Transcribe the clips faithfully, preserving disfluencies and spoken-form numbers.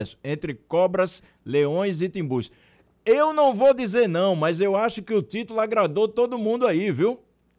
entre Cobras, Leões e Timbus. Eu não vou dizer não, mas eu acho que o título agradou todo mundo aí, viu?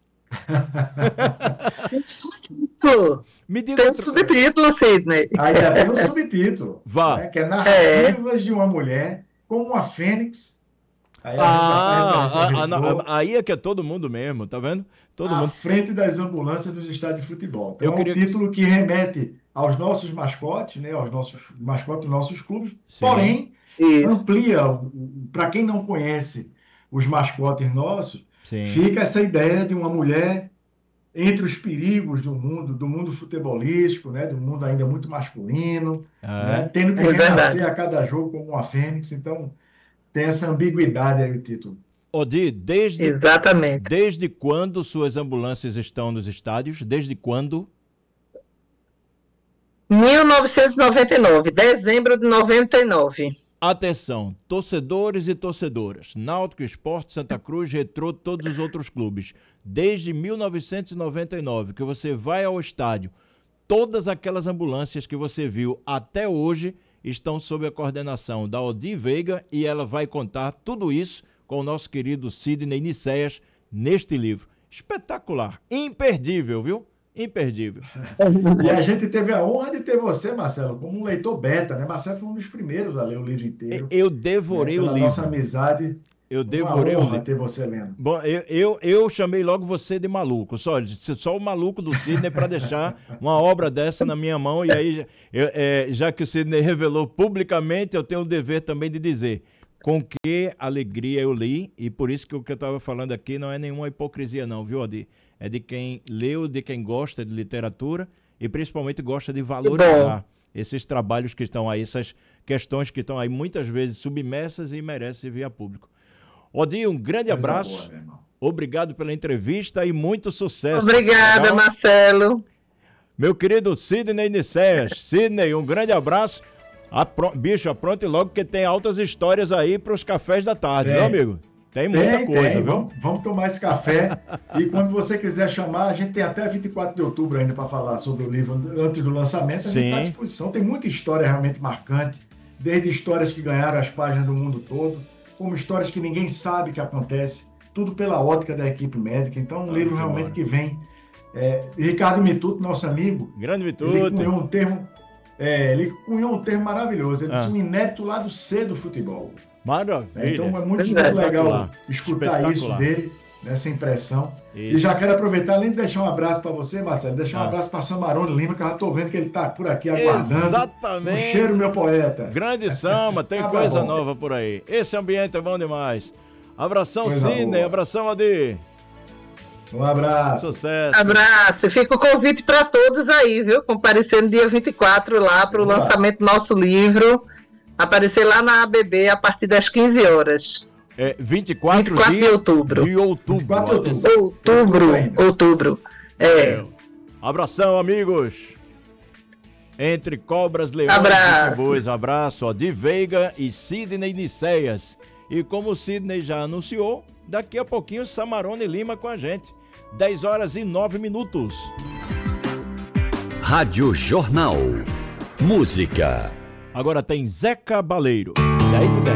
Tem subtítulo. Me diga Tem um outra coisa. subtítulo, Sidney. Ainda tem um subtítulo, Vá. né, que é Narrativas de uma Mulher como uma Fênix. Aí a gente já faz Ah, referência ao a- a- Retrô, a- aí é que é todo mundo mesmo, tá vendo? Todo à mundo. frente das ambulâncias dos estádios de futebol. Então Eu é um queria que- título que remete aos nossos mascotes, né, aos nossos mascotes dos nossos clubes, Sim. porém Isso. amplia, para quem não conhece os mascotes nossos, Sim. fica essa ideia de uma mulher entre os perigos do mundo, do mundo futebolístico, né, do mundo ainda muito masculino, né, É. tendo que É verdade. renascer a cada jogo como uma fênix. Então tem essa ambiguidade aí o título. Odi, desde, Exatamente. desde quando suas ambulâncias estão nos estádios? Desde quando? mil novecentos e noventa e nove, dezembro de noventa e nove. Atenção, torcedores e torcedoras, Náutico, Sport, Santa Cruz, Retrô, todos os outros clubes. Desde mil novecentos e noventa e nove, que você vai ao estádio, todas aquelas ambulâncias que você viu até hoje estão sob a coordenação da Odi Veiga e ela vai contar tudo isso com o nosso querido Sidney Nicéas neste livro. Espetacular, imperdível, viu? Imperdível. E a gente teve a honra de ter você, Marcelo, como um leitor beta, né? Marcelo foi um dos primeiros a ler o livro inteiro. Eu devorei né? o Pela livro. nossa amizade, Eu uma devorei o honra livro. ter você lendo. Bom, eu, eu, eu chamei logo você de maluco, só, só o maluco do Sidney para deixar uma obra dessa na minha mão, e aí, eu, é, já que o Sidney revelou publicamente, eu tenho o dever também de dizer com que alegria eu li, e por isso que o que eu estava falando aqui não é nenhuma hipocrisia não, viu, Adi? É de quem leu, de quem gosta de literatura e principalmente gosta de valorizar esses trabalhos que estão aí, essas questões que estão aí muitas vezes submersas e merecem vir a público. Odi, um grande Coisa abraço, boa, meu irmão. obrigado pela entrevista e muito sucesso. Obrigada, Legal? Marcelo. Meu querido Sidney Nicéas, Sidney, um grande abraço. Apro... Bicho, apronte logo que tem altas histórias aí para os cafés da tarde, Tem. meu amigo? Tem muita Tem, coisa, tem. viu? Vamos, vamos tomar esse café. E quando você quiser chamar, a gente tem até vinte e quatro de outubro ainda para falar sobre o livro antes do lançamento. A gente está à Sim. disposição. Tem muita história realmente marcante, desde histórias que ganharam as páginas do mundo todo, como histórias que ninguém sabe que acontece, tudo pela ótica da equipe médica. Então, um Vamos livro embora. realmente que vem. É, Ricardo Mituto, nosso amigo, Grande ele Mituto. cunhou um termo, é, ele cunhou um termo maravilhoso. Ele Ah. disse um inédito lado C do futebol. Maravilha. Então é muito, Espetacular. muito legal escutar isso Espetacular. dele, nessa impressão. Isso. E já quero aproveitar, além de deixar um abraço para você, Marcelo, deixar um Ah. abraço para Samarone Lima, que eu já estou vendo que ele está por aqui aguardando. Exatamente. Um cheiro, meu poeta. Grande Sama, tem Tá coisa bom. nova por aí. Esse ambiente é bom demais. Abração, Coisa Sidney. boa. Abração, Adi. Um abraço. Sucesso. Abraço. Fica o convite para todos aí, viu? Comparecer no dia vinte e quatro lá para o Vamos lá. lançamento do nosso livro. Aparecer lá na A B B a partir das quinze horas. É vinte e quatro, vinte e quatro de outubro. de outubro. vinte e quatro de Atenção. outubro. Outubro. ainda. Outubro. É. Abração, amigos. Entre Cobras, Leões Abraço. e Timbus. Abraço, ó, de Veiga e Sidney Nicéas. E como o Sidney já anunciou, daqui a pouquinho Samarone Lima com a gente. dez horas e nove minutos. Rádio Jornal. Música. Agora tem Zeca Baleiro. dez e dez.